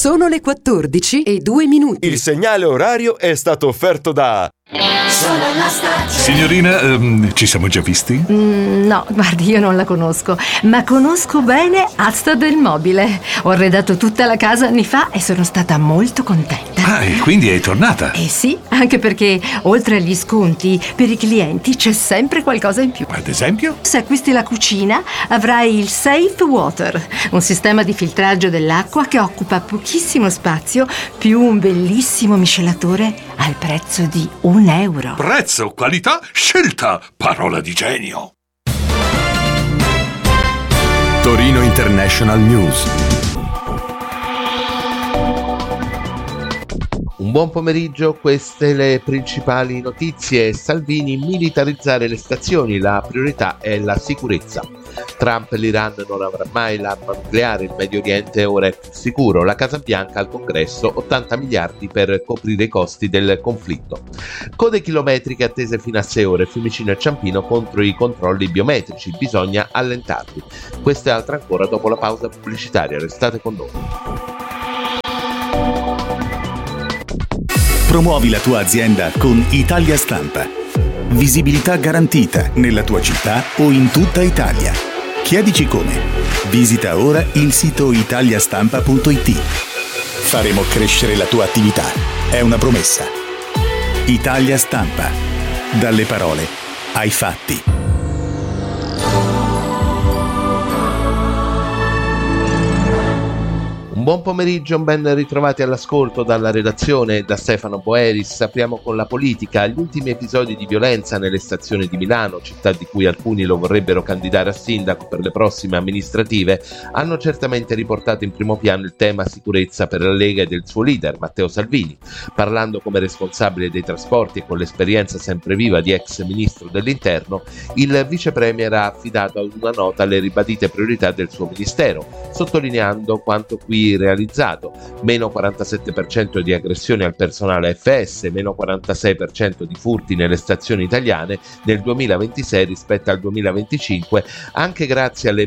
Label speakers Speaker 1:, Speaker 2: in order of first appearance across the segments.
Speaker 1: Sono le 14:02.
Speaker 2: Il segnale orario è stato offerto da...
Speaker 3: Sono la stazione.
Speaker 4: Signorina, ci siamo già visti?
Speaker 5: No, guardi, io non la conosco, ma conosco bene Asta del Mobile. Ho arredato tutta la casa anni fa e sono stata molto contenta.
Speaker 4: Ah, e quindi è tornata?
Speaker 5: Eh sì, anche perché oltre agli sconti, per i clienti c'è sempre qualcosa in più.
Speaker 4: Ad esempio?
Speaker 5: Se acquisti la cucina, avrai il Safe Water, un sistema di filtraggio dell'acqua che occupa pochissimo spazio, più un bellissimo miscelatore al prezzo di €1.
Speaker 4: Prezzo, qualità, scelta, parola di genio.
Speaker 6: Torino International News.
Speaker 7: Un buon pomeriggio, queste le principali notizie. Salvini: militarizzare le stazioni, la priorità è la sicurezza. Trump: l'Iran non avrà mai l'arma nucleare, il Medio Oriente ora è più sicuro. La Casa Bianca al Congresso: 80 miliardi per coprire i costi del conflitto. Code chilometriche attese fino a 6 ore, Fiumicino e Ciampino contro i controlli biometrici, bisogna allentarli. Questo e altro ancora dopo la pausa pubblicitaria, restate con noi.
Speaker 8: Promuovi la tua azienda con Italia Stampa. Visibilità garantita nella tua città o in tutta Italia. Chiedici come. Visita ora il sito italiastampa.it. Faremo crescere la tua attività. È una promessa. Italia Stampa. Dalle parole ai fatti.
Speaker 7: Un buon pomeriggio, ben ritrovati all'ascolto dalla redazione e da Stefano Boeris. Apriamo con la politica. Gli ultimi episodi di violenza nelle stazioni di Milano, città di cui alcuni lo vorrebbero candidare a sindaco per le prossime amministrative, hanno certamente riportato in primo piano il tema sicurezza per la Lega e del suo leader, Matteo Salvini. Parlando come responsabile dei trasporti e con l'esperienza sempre viva di ex ministro dell'Interno, il vice premier ha affidato ad una nota le ribadite priorità del suo ministero, sottolineando quanto qui realizzato: meno 47% di aggressioni al personale FS, meno 46% di furti nelle stazioni italiane nel 2026 rispetto al 2025, anche grazie alle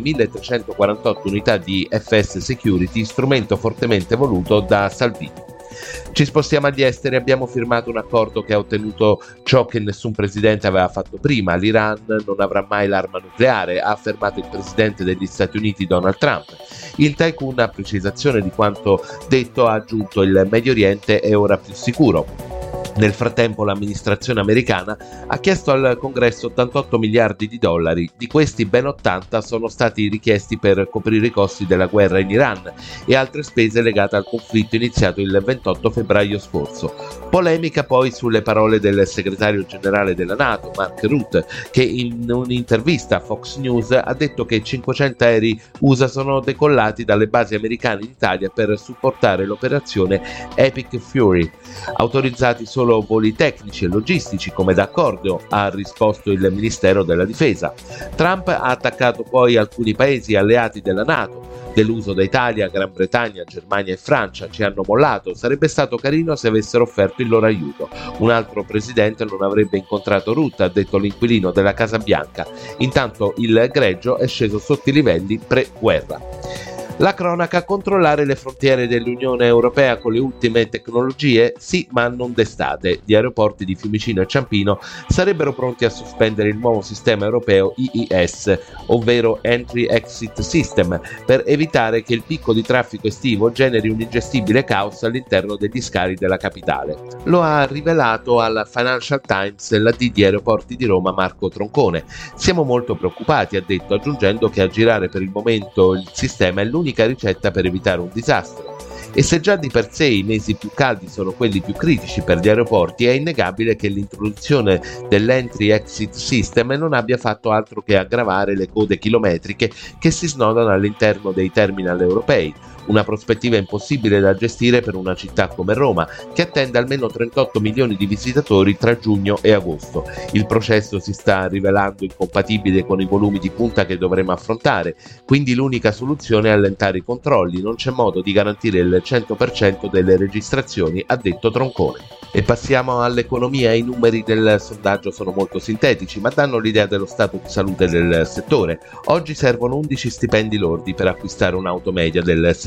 Speaker 7: 1348 unità di FS Security, strumento fortemente voluto da Salvini. Ci spostiamo agli esteri. Abbiamo firmato un accordo che ha ottenuto ciò che nessun presidente aveva fatto prima: l'Iran non avrà mai l'arma nucleare, ha affermato il presidente degli Stati Uniti Donald Trump. Il tycoon, a precisazione di quanto detto, ha aggiunto: il Medio Oriente è ora più sicuro. Nel frattempo l'amministrazione americana ha chiesto al Congresso 88 miliardi di dollari, di questi ben 80 sono stati richiesti per coprire i costi della guerra in Iran e altre spese legate al conflitto iniziato il 28 febbraio scorso. Polemica poi sulle parole del segretario generale della NATO, Mark Rutte, che in un'intervista a Fox News ha detto che 500 aerei USA sono decollati dalle basi americane in Italia per supportare l'operazione Epic Fury, autorizzati solo voli tecnici e logistici come d'accordo, ha risposto il Ministero della Difesa. Trump ha attaccato poi alcuni paesi alleati della NATO. Deluso da Italia, Gran Bretagna, Germania e Francia ci hanno mollato, sarebbe stato carino se avessero offerto il loro aiuto. Un altro presidente non avrebbe incontrato Rutte, ha detto l'inquilino della Casa Bianca. Intanto il greggio è sceso sotto i livelli pre-guerra. La cronaca: controllare le frontiere dell'Unione Europea con le ultime tecnologie? Sì, ma non d'estate. Gli aeroporti di Fiumicino e Ciampino sarebbero pronti a sospendere il nuovo sistema europeo EES, ovvero Entry Exit System, per evitare che il picco di traffico estivo generi un ingestibile caos all'interno degli scali della capitale. Lo ha rivelato al Financial Times l'AD di Aeroporti di Roma Marco Troncone. Siamo molto preoccupati, ha detto, aggiungendo che a girare per il momento il sistema è l'unica ricetta per evitare un disastro. E se già di per sé i mesi più caldi sono quelli più critici per gli aeroporti, è innegabile che l'introduzione dell'Entry Exit System non abbia fatto altro che aggravare le code chilometriche che si snodano all'interno dei terminal europei. Una prospettiva impossibile da gestire per una città come Roma, che attende almeno 38 milioni di visitatori tra giugno e agosto. Il processo si sta rivelando incompatibile con i volumi di punta che dovremo affrontare, quindi l'unica soluzione è allentare i controlli, non c'è modo di garantire il 100% delle registrazioni, ha detto Troncone. E passiamo all'economia. I numeri del sondaggio sono molto sintetici, ma danno l'idea dello stato di salute del settore. Oggi servono 11 stipendi lordi per acquistare un'auto media del secondo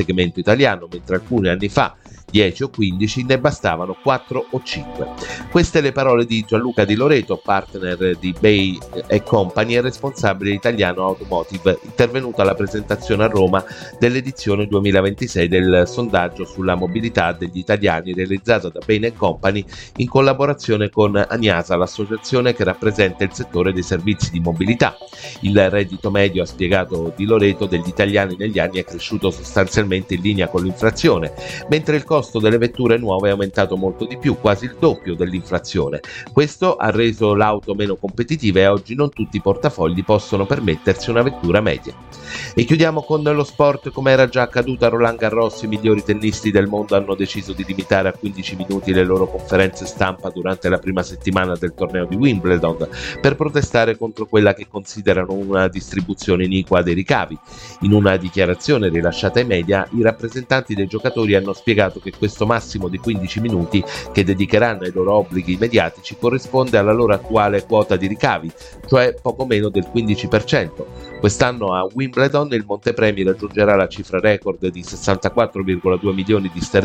Speaker 7: collegamento italiano, mentre alcuni anni fa 10 o 15 ne bastavano 4 o 5. Queste le parole di Gianluca Di Loreto, partner di Bay Company e responsabile italiano automotive, intervenuto alla presentazione a Roma dell'edizione 2026 del sondaggio sulla mobilità degli italiani realizzato da Bain & Company in collaborazione con ANIASA, l'associazione che rappresenta il settore dei servizi di mobilità. Il reddito medio, ha spiegato Di Loreto, degli italiani negli anni è cresciuto sostanzialmente in linea con l'inflazione, mentre il costo delle vetture nuove è aumentato molto di più, quasi il doppio dell'inflazione. Questo ha reso l'auto meno competitiva e oggi non tutti i portafogli possono permettersi una vettura media. E chiudiamo con lo sport. Come era già accaduto a Roland Garros, i migliori tennisti del mondo hanno deciso di limitare a 15 minuti le loro conferenze stampa durante la prima settimana del torneo di Wimbledon per protestare contro quella che considerano una distribuzione iniqua dei ricavi. In una dichiarazione rilasciata ai media, i rappresentanti dei giocatori hanno spiegato che questo massimo di 15 minuti che dedicheranno ai loro obblighi mediatici corrisponde alla loro attuale quota di ricavi, cioè poco meno del 15%. Quest'anno a Wimbledon il montepremi raggiungerà la cifra record di 64,2 milioni di sterline